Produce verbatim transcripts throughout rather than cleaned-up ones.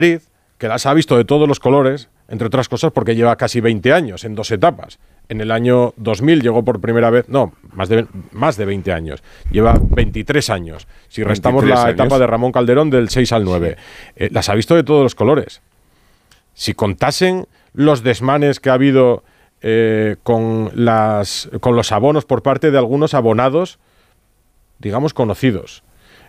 que las ha visto de todos los colores, entre otras cosas porque lleva casi veinte años en dos etapas. En el año dos mil llegó por primera vez, no, más de, más de veinte años, lleva veintitrés años, si restamos la años. etapa de Ramón Calderón del seis al nueve. Eh, las ha visto de todos los colores. Si contasen los desmanes que ha habido eh, con, las, con los abonos por parte de algunos abonados, digamos, conocidos,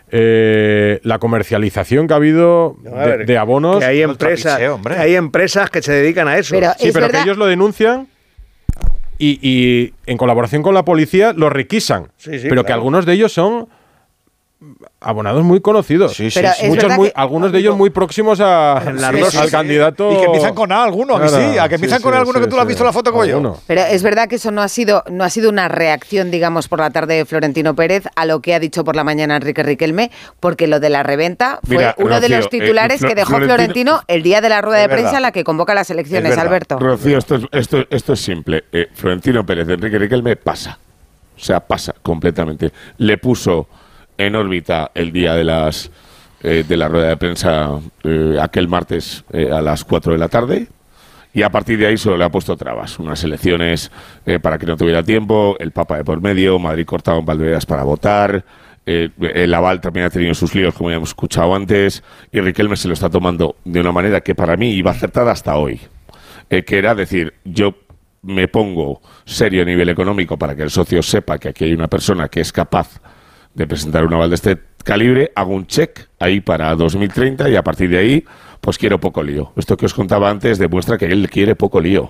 Eh, la comercialización que ha habido de, de abonos. Que hay empresas, que hay empresas que se dedican a eso. Pero sí, pero verdad. que ellos lo denuncian y, y en colaboración con la policía lo requisan. Sí, sí, pero claro. que algunos de ellos son abonados muy conocidos. Sí, sí, pero sí. Muchos muy, que, algunos de ellos muy próximos a, sí, sí, al sí. candidato. Y que empiezan con A alguno, claro, a que sí, a que empiezan sí, con sí, alguno sí, que tú sí, lo has visto sí. la foto como yo. Pero es verdad que eso no ha sido no ha sido una reacción, digamos, por la tarde de Florentino Pérez a lo que ha dicho por la mañana Enrique Riquelme, porque lo de la reventa fue Mira, uno Rocío, de los titulares eh, que dejó Florentino, Florentino el día de la rueda de prensa en la que convoca las elecciones, Alberto. Rocío, esto es, esto, esto es simple. Eh, Florentino Pérez de Enrique Riquelme pasa. O sea, pasa completamente. Le puso en órbita el día de las eh, de la rueda de prensa eh, aquel martes eh, a las cuatro de la tarde, y a partir de ahí solo le ha puesto trabas, unas elecciones eh, para que no tuviera tiempo, el Papa de por medio, Madrid cortado en Valdeveras para votar, eh, el aval también ha tenido sus líos, como ya hemos escuchado antes, y Riquelme se lo está tomando de una manera que para mí iba acertada hasta hoy, eh, que era decir, yo me pongo serio a nivel económico para que el socio sepa que aquí hay una persona que es capaz de presentar un aval de este calibre, hago un check ahí para dos mil treinta y a partir de ahí, pues quiero poco lío. Esto que os contaba antes demuestra que él quiere poco lío.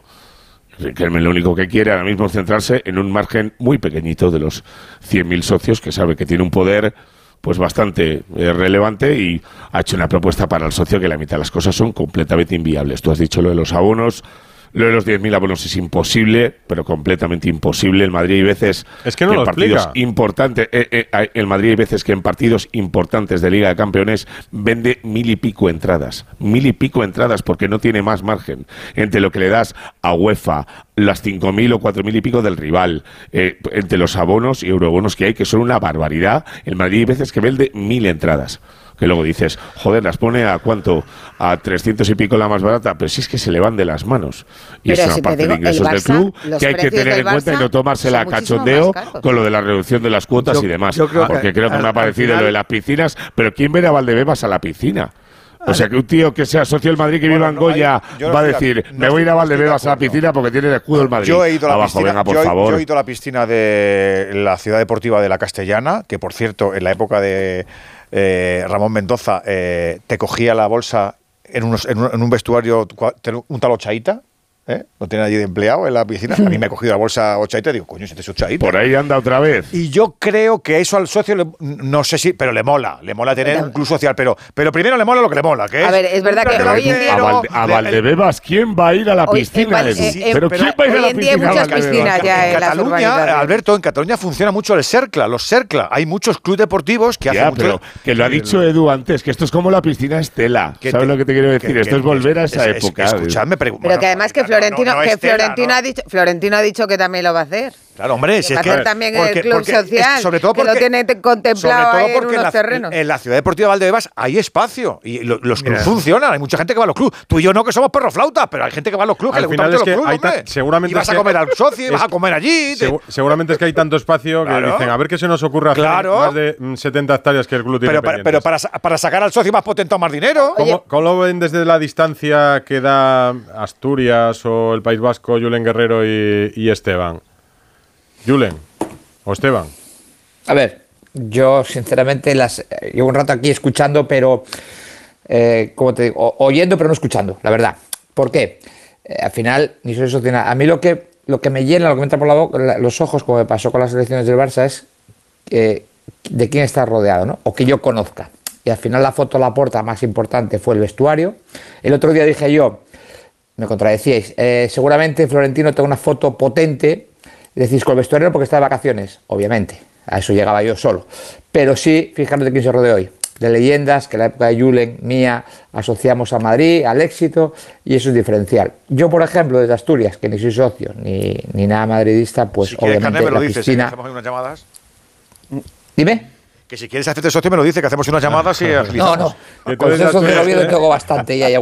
Que lo único que quiere ahora mismo es centrarse en un margen muy pequeñito de los cien mil socios, que sabe que tiene un poder pues bastante eh, relevante, y ha hecho una propuesta para el socio que la mitad de las cosas son completamente inviables. Tú has dicho lo de los abonos. Lo de los diez mil abonos es imposible, pero completamente imposible. El Madrid hay veces es que, no que lo en partidos explica. importantes, eh, eh, el Madrid hay veces que en partidos importantes de Liga de Campeones vende mil y pico entradas, mil y pico entradas porque no tiene más margen entre lo que le das a UEFA, las cinco mil o cuatro mil y pico del rival, eh, entre los abonos y eurobonos que hay, que son una barbaridad. El Madrid hay veces que vende mil entradas. Que luego dices, joder, las pone a cuánto, a trescientos y pico la más barata, pero si es que se le van de las manos. Y pero es una si parte digo, de ingresos Barça, del club que hay que tener en cuenta y no tomársela a cachondeo con lo de la reducción de las cuotas yo, y demás. Creo porque que, creo que al, me ha parecido final, lo de las piscinas, pero ¿quién ve a Valdebebas a la piscina? O sea, que un tío que sea socio del Madrid que bueno, viva en no, Goya no va a estoy, decir, no me voy a ir a Valdebebas a la acuerdo. piscina porque tiene el escudo del Madrid. Yo he ido a la Abajo, piscina, venga, por yo, favor. yo he ido a la piscina de la Ciudad Deportiva de la Castellana, que por cierto, en la época de eh, Ramón Mendoza, eh, te cogía la bolsa en, unos, en, un, en un vestuario, un tal Ochaíta. ¿Eh? No tiene nadie de empleado en la piscina. A mí me ha cogido la bolsa Ochaíta y digo, coño, si te es Ochaíta. Por ahí anda otra vez. Y yo creo que eso al socio, le, no sé si, pero le mola. Le mola tener un club social, pero, pero primero le mola lo que le mola. Que a es, ver, es verdad que hoy en día... A, Valde, a Valdebebas, ¿quién va a ir a la piscina? Hoy, eh, eh, pero, pero ¿quién va a ir a la hoy en día hay piscina? muchas piscinas ya en, en las Cataluña, Alberto, en Cataluña funciona mucho el Cercla, los Cercla. Hay muchos clubes deportivos que ya, hacen pero mucho... que lo ha dicho Edu antes, que esto es como la piscina Estela. ¿Sabes te, lo que te quiero decir? Que, esto que, es volver a esa es, época. Es, escuchadme, pero, pero bueno, que además que Florentino... No, no, no que Estela, Florentino, no. ha dicho, Florentino ha dicho que también lo va a hacer. Claro, hombre, si va es a hacer que también porque, el club porque, social, sobre todo porque, que lo tiene contemplado sobre todo ahí porque en unos en la, terrenos. En la Ciudad Deportiva de Valdebebas hay espacio y lo, los clubes funcionan. Hay mucha gente que va a los clubes. Tú y yo no, que somos perroflautas, pero hay gente que va a los clubes, que le gustan los clubes, hombre. Seguramente y vas a comer al socio y vas a comer allí. Segu seguramente es que hay tanto espacio claro. que dicen, a ver qué se nos ocurre hacer claro. más de setenta hectáreas que el club tiene pero, para, pero para, para sacar al socio más potente o más dinero. ¿Cómo, ¿Cómo lo ven desde la distancia que da Asturias o el País Vasco, Julen Guerrero y, y Esteban? Julen o Esteban. A ver, yo sinceramente las llevo un rato aquí escuchando, pero eh, como te digo, oyendo pero no escuchando, la verdad. ¿Por qué? Eh, al final ni soy socio. A mí lo que lo que me llena, lo que me entra por la boca, la, los ojos, como me pasó con las elecciones del Barça, es eh, de quién está rodeado, ¿no? O que yo conozca. Y al final la foto Laporta más importante fue el vestuario. El otro día dije yo, me contradecíais, eh, seguramente Florentino tenga una foto potente. Decís con el vestuario porque está de vacaciones, obviamente, a eso llegaba yo solo. Pero sí, fijaros de quién se rodea hoy. De leyendas que en la época de Julen, mía, asociamos a Madrid, al éxito, y eso es diferencial. Yo, por ejemplo, desde Asturias, que ni soy socio, ni, ni nada madridista, pues si obviamente Cané, me lo la dices, piscina... ¿eh? Hacemos unas llamadas. Dime. Que si quieres hacerte socio me lo dice, que hacemos unas llamadas y agilizamos. No, no. Con el socio de Oviedo tengo bastante ya.